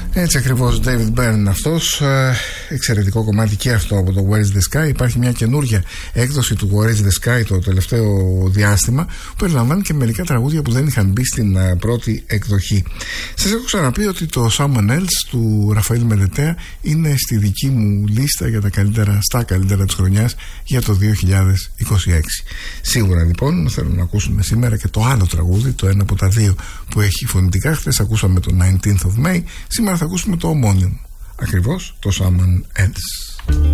Έτσι ακριβώς, David Byrne αυτός. Εξαιρετικό κομμάτι και αυτό από το Where is the Sky. Υπάρχει μια καινούργια έκδοση του Where is the Sky το τελευταίο διάστημα, που περιλαμβάνει και μερικά τραγούδια που δεν είχαν μπει στην πρώτη εκδοχή. Σας έχω ξαναπεί ότι το Someone Else του Ραφαήλ Μελετέα είναι στη δική μου λίστα για στα καλύτερα της χρονιάς για το 2026. Σίγουρα λοιπόν θέλω να ακούσουμε σήμερα και το άλλο τραγούδι, το ένα από τα δύο που έχει φωνητικά. Χθες ακούσαμε το 19th of May, σήμερα θα ακούσουμε το ομώνυμο, ακριβώς το Someone Else.